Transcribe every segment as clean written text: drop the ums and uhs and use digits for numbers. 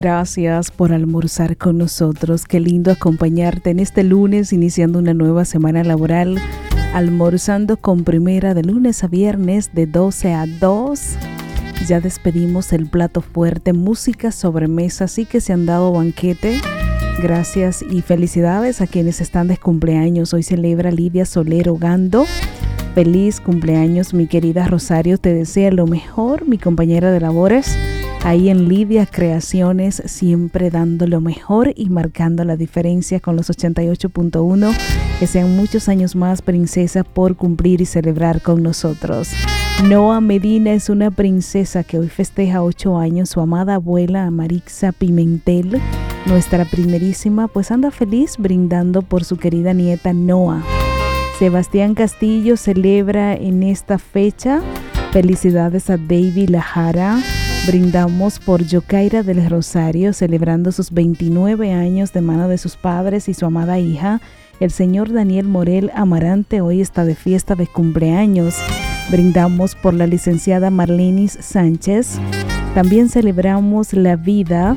Gracias por almorzar con nosotros. Qué lindo acompañarte en este lunes, iniciando una nueva semana laboral, almorzando con Primera de lunes a viernes de 12 a 2. Ya despedimos el plato fuerte, música sobremesa, así que se han dado banquete. Gracias y felicidades a quienes están de cumpleaños. Hoy celebra Lidia Solero Gando. Feliz cumpleaños, mi querida Rosario. Te desea lo mejor, mi compañera de labores. Ahí en Lidia Creaciones, siempre dando lo mejor y marcando la diferencia con los 88.1. Que sean muchos años más, princesa, por cumplir y celebrar con nosotros. Noa Medina es una princesa que hoy festeja 8 años. Su amada abuela Amarixa Pimentel, nuestra primerísima, pues anda feliz brindando por su querida nieta Noa. Sebastián Castillo celebra en esta fecha. Felicidades a David Lajara. Brindamos por Yokaira del Rosario, celebrando sus 29 años de mano de sus padres y su amada hija. El señor Daniel Morel Amarante hoy está de fiesta de cumpleaños. Brindamos por la licenciada Marlenis Sánchez. También celebramos la vida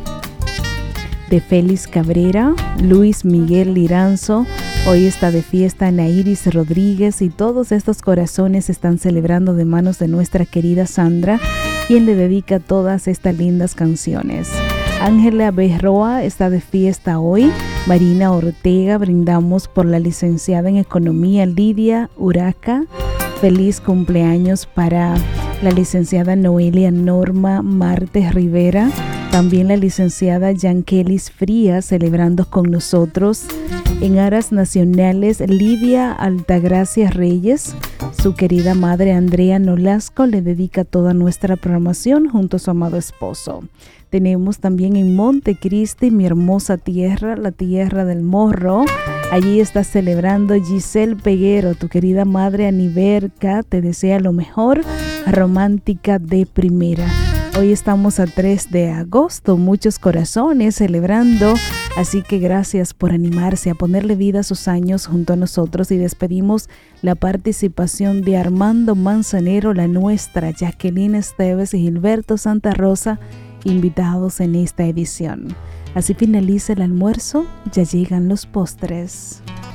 de Félix Cabrera. Luis Miguel Liranzo hoy está de fiesta. Nairis Rodríguez, y todos estos corazones están celebrando de manos de nuestra querida Sandra, quien le dedica todas estas lindas canciones. Ángela Berroa está de fiesta hoy. Marina Ortega, brindamos por la licenciada en Economía Lidia Uraca. Feliz cumpleaños para la licenciada Noelia Norma Martes Rivera. También la licenciada Yankelis Frías celebrando con nosotros. En aras nacionales, Lidia Altagracia Reyes, su querida madre Andrea Nolasco, le dedica toda nuestra programación junto a su amado esposo. Tenemos también en Montecristi, mi hermosa tierra, la tierra del Morro. Allí está celebrando Giselle Peguero, tu querida madre Aniberca, te desea lo mejor, romántica de primera. Hoy estamos a 3 de agosto, muchos corazones celebrando, así que gracias por animarse a ponerle vida a sus años junto a nosotros, y despedimos la participación de Armando Manzanero, la nuestra, Jacqueline Esteves y Gilberto Santa Rosa, invitados en esta edición. Así finaliza el almuerzo, ya llegan los postres.